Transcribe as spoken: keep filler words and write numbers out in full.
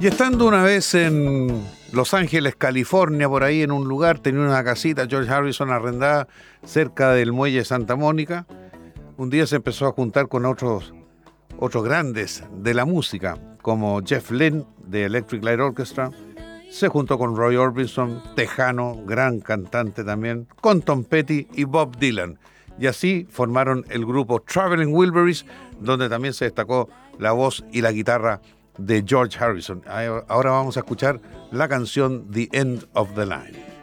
Y estando una vez en Los Ángeles, California, por ahí en un lugar, tenía una casita George Harrison arrendada cerca del muelle de Santa Mónica. Un día se empezó a juntar con otros, otros grandes de la música, como Jeff Lynne de Electric Light Orchestra. Se juntó con Roy Orbison, tejano, gran cantante también, con Tom Petty y Bob Dylan. Y así formaron el grupo Traveling Wilburys, donde también se destacó la voz y la guitarra de George Harrison. Ahora vamos a escuchar la canción The End of the Line.